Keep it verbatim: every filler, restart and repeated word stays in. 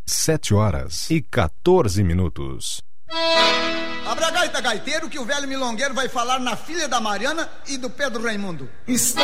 Sete horas e quatorze minutos. Abra a gaita, gaiteiro, que o velho milongueiro vai falar na filha da Mariana e do Pedro Raimundo. Está